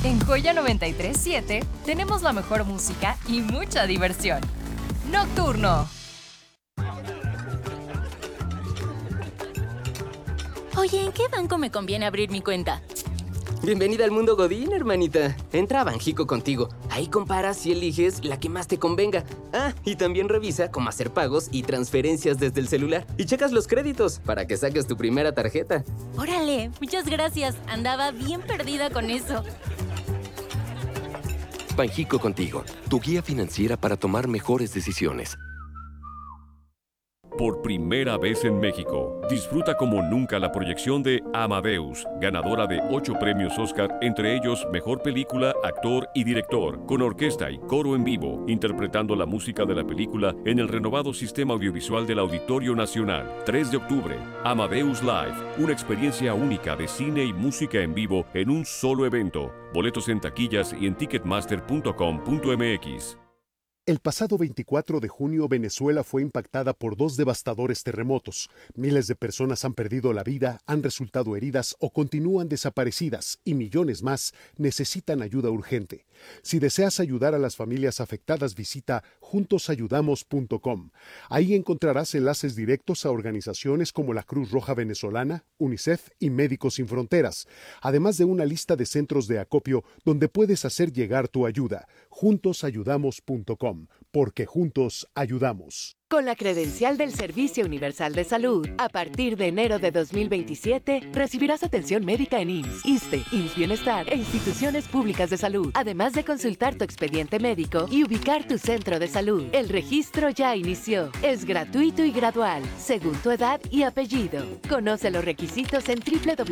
En Joya 93.7 tenemos la mejor música y mucha diversión. Nocturno. Oye, ¿en qué banco me conviene abrir mi cuenta? Bienvenida al mundo Godín, hermanita. Entra a Banjico Contigo. Ahí comparas y eliges la que más te convenga. Ah, y también revisa cómo hacer pagos y transferencias desde el celular. Y checas los créditos para que saques tu primera tarjeta. Órale, muchas gracias. Andaba bien perdida con eso. Banjico Contigo, tu guía financiera para tomar mejores decisiones. Por primera vez en México, disfruta como nunca la proyección de Amadeus, ganadora de 8 premios Oscar, entre ellos Mejor Película, Actor y Director, con orquesta y coro en vivo, interpretando la música de la película en el renovado sistema audiovisual del Auditorio Nacional. 3 de octubre, Amadeus Live, una experiencia única de cine y música en vivo en un solo evento. Boletos en taquillas y en ticketmaster.com.mx. El pasado 24 de junio, Venezuela fue impactada por 2 devastadores terremotos. Miles de personas han perdido la vida, han resultado heridas o continúan desaparecidas y millones más necesitan ayuda urgente. Si deseas ayudar a las familias afectadas, visita juntosayudamos.com. Ahí encontrarás enlaces directos a organizaciones como la Cruz Roja Venezolana, UNICEF y Médicos Sin Fronteras, además de una lista de centros de acopio donde puedes hacer llegar tu ayuda. Juntosayudamos.com. Porque juntos ayudamos. Con la credencial del Servicio Universal de Salud, a partir de enero de 2027, recibirás atención médica en IMSS, ISSSTE, IMSS Bienestar e instituciones públicas de salud, además de consultar tu expediente médico y ubicar tu centro de salud. El registro ya inició. Es gratuito y gradual, según tu edad y apellido. Conoce los requisitos en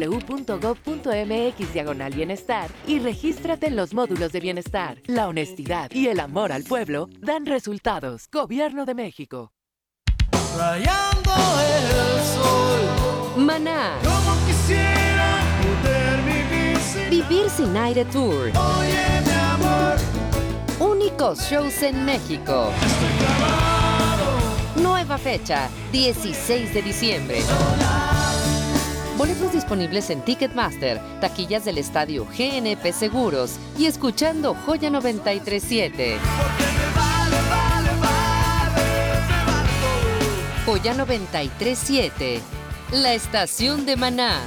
www.gov.mx/bienestar y regístrate en los módulos de bienestar. La honestidad y el amor al pueblo dan resultados. Gobierno de México. Rayando el sol. Maná. Como quisiera poder Vivir sin aire tour. Oye, mi amor. Únicos shows en México. Estoy clavado. Nueva fecha, 16 de diciembre. Boletos disponibles en Ticketmaster, taquillas del estadio GNP Seguros y escuchando Joya 93.7. Joya 93.7, la estación de Maná.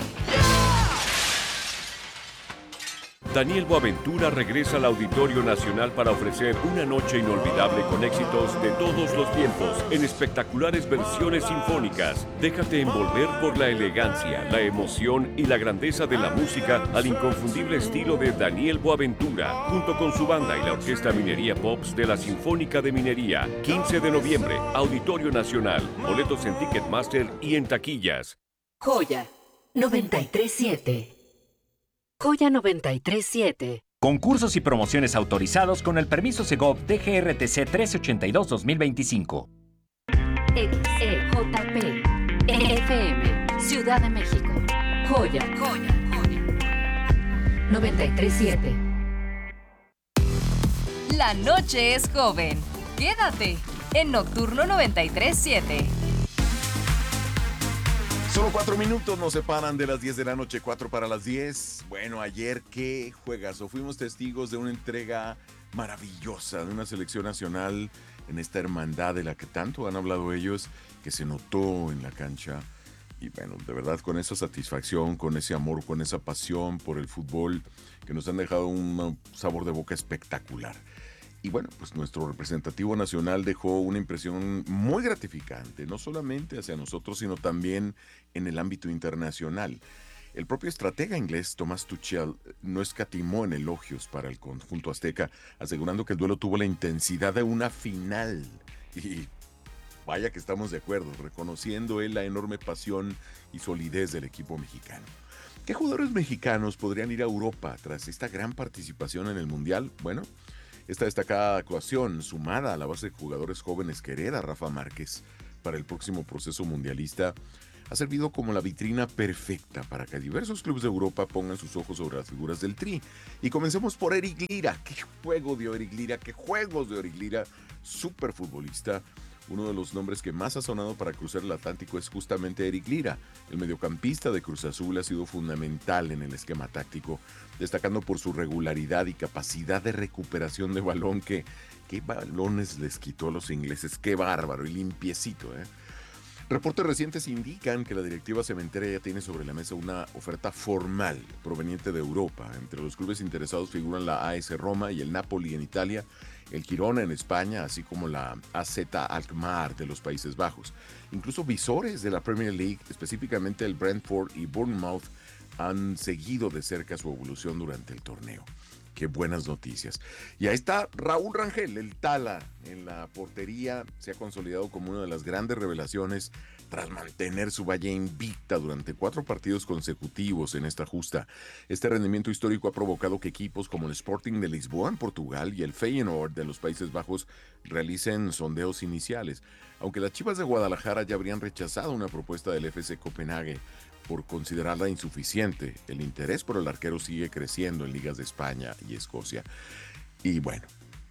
Daniel Boaventura regresa al Auditorio Nacional para ofrecer una noche inolvidable con éxitos de todos los tiempos en espectaculares versiones sinfónicas. Déjate envolver por la elegancia, la emoción y la grandeza de la música al inconfundible estilo de Daniel Boaventura, junto con su banda y la Orquesta Minería Pops de la Sinfónica de Minería. 15 de noviembre, Auditorio Nacional. Boletos en Ticketmaster y en taquillas. Joya 93.7. Joya 93.7. Concursos y promociones autorizados con el permiso Segov DGRTC 1382-2025. XEJP FM Ciudad de México. Joya 93.7. La noche es joven. Quédate en Nocturno 93.7. Solo 4 minutos nos separan de las 10 de la noche, 4 para las 10. Bueno, ayer qué juegazo. Fuimos testigos de una entrega maravillosa de una selección nacional en esta hermandad de la que tanto han hablado ellos, que se notó en la cancha. Y bueno, de verdad con esa satisfacción, con ese amor, con esa pasión por el fútbol, que nos han dejado un sabor de boca espectacular. Y bueno, pues nuestro representativo nacional dejó una impresión muy gratificante, no solamente hacia nosotros, sino también en el ámbito internacional. El propio estratega inglés Thomas Tuchel no escatimó en elogios para el conjunto azteca, asegurando que el duelo tuvo la intensidad de una final. Y vaya que estamos de acuerdo, reconociendo él la enorme pasión y solidez del equipo mexicano. ¿Qué jugadores mexicanos podrían ir a Europa tras esta gran participación en el Mundial? Bueno, esta destacada actuación, sumada a la base de jugadores jóvenes que hereda Rafa Márquez para el próximo proceso mundialista, ha servido como la vitrina perfecta para que diversos clubes de Europa pongan sus ojos sobre las figuras del Tri. Y comencemos por Eric Lira. ¡Qué juego de Eric Lira! ¡Qué juegos de Eric Lira! Súper futbolista, Uno de los nombres que más ha sonado para cruzar el Atlántico es justamente Eric Lira. El mediocampista de Cruz Azul ha sido fundamental en el esquema táctico, destacando por su regularidad y capacidad de recuperación de balón. ¿Qué balones les quitó a los ingleses? ¡Qué bárbaro! Y limpiecito, ¿eh? Reportes recientes indican que la directiva cementera ya tiene sobre la mesa una oferta formal proveniente de Europa. Entre los clubes interesados figuran la AS Roma y el Napoli en Italia, el Girona en España, así como la AZ Alkmaar de los Países Bajos. Incluso visores de la Premier League, específicamente el Brentford y Bournemouth, han seguido de cerca su evolución durante el torneo. Qué buenas noticias. Y ahí está Raúl Rangel, el Tala, en la portería. Se ha consolidado como una de las grandes revelaciones tras mantener su valla invicta durante 4 partidos consecutivos en esta justa. Este rendimiento histórico ha provocado que equipos como el Sporting de Lisboa en Portugal y el Feyenoord de los Países Bajos realicen sondeos iniciales. Aunque las Chivas de Guadalajara ya habrían rechazado una propuesta del FC Copenhague por considerarla insuficiente, el interés por el arquero sigue creciendo en ligas de España y Escocia. Y bueno,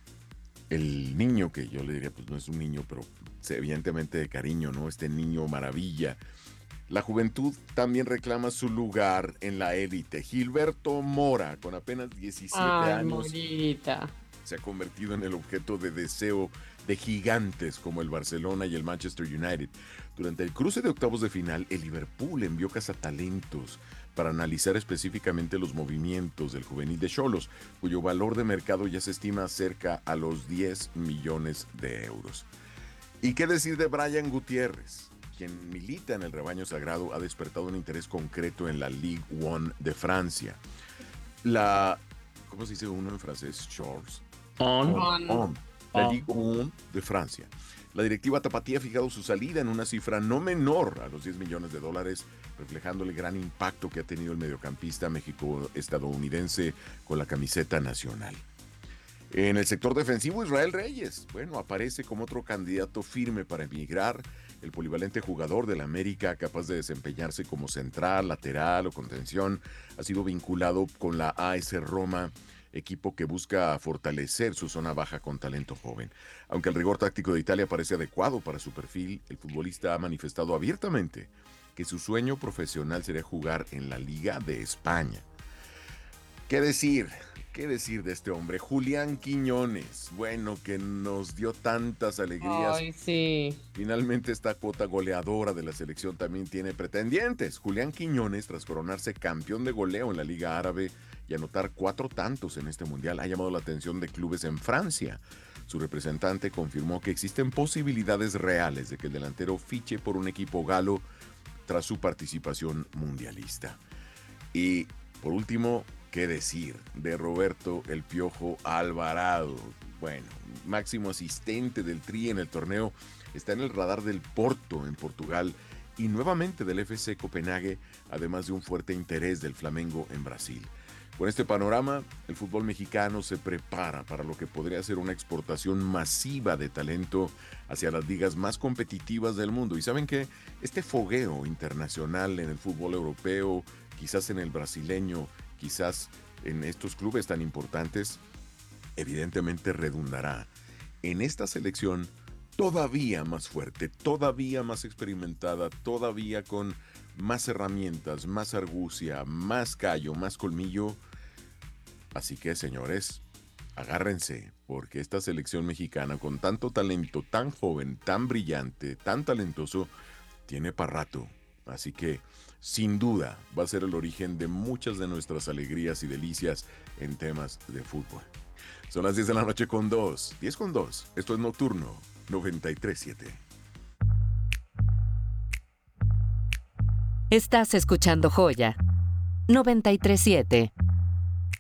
el niño, que yo le diría, pues no es un niño, pero evidentemente de cariño, ¿no? Este niño maravilla. La juventud también reclama su lugar en la élite. Gilberto Mora, con apenas 17 años, Morita, se ha convertido en el objeto de deseo de gigantes como el Barcelona y el Manchester United. Durante el cruce de octavos de final, el Liverpool envió cazatalentos para analizar específicamente los movimientos del juvenil de Xolos, cuyo valor de mercado ya se estima cerca a los 10 millones de euros. ¿Y qué decir de Brian Gutiérrez? Quien milita en el rebaño sagrado ha despertado un interés concreto en la Ligue 1 de Francia. ¿Cómo se dice uno en francés? Charles. La Ligue 1 de Francia. La directiva tapatía ha fijado su salida en una cifra no menor a los 10 millones de dólares, reflejando el gran impacto que ha tenido el mediocampista México-estadounidense con la camiseta nacional. En el sector defensivo, Israel Reyes, aparece como otro candidato firme para emigrar. El polivalente jugador del América, capaz de desempeñarse como central, lateral o contención, ha sido vinculado con la AS Roma, equipo que busca fortalecer su zona baja con talento joven. Aunque el rigor táctico de Italia parece adecuado para su perfil, el futbolista ha manifestado abiertamente que su sueño profesional sería jugar en la Liga de España. ¿Qué decir? ¿Qué decir de este hombre? Julián Quiñones, que nos dio tantas alegrías. Ay, sí. Finalmente esta cuota goleadora de la selección también tiene pretendientes. Julián Quiñones, tras coronarse campeón de goleo en la Liga Árabe y anotar 4 tantos en este mundial, ha llamado la atención de clubes en Francia. Su representante confirmó que existen posibilidades reales de que el delantero fiche por un equipo galo tras su participación mundialista. Y por último, ¿qué decir de Roberto El Piojo Alvarado? Máximo asistente del Tri en el torneo, está en el radar del Porto en Portugal y nuevamente del FC Copenhague, además de un fuerte interés del Flamengo en Brasil. Con este panorama, el fútbol mexicano se prepara para lo que podría ser una exportación masiva de talento hacia las ligas más competitivas del mundo. Y saben que este fogueo internacional en el fútbol europeo, quizás en el brasileño, quizás en estos clubes tan importantes, evidentemente redundará en esta selección todavía más fuerte, todavía más experimentada, todavía con más herramientas, más argucia, más callo, más colmillo. Así que, señores, agárrense, porque esta selección mexicana con tanto talento, tan joven, tan brillante, tan talentoso, tiene para rato. Así que, sin duda, va a ser el origen de muchas de nuestras alegrías y delicias en temas de fútbol. Son las 10 de la noche con 2. 10 con 2. Esto es Nocturno 93.7. Estás escuchando Joya 93.7.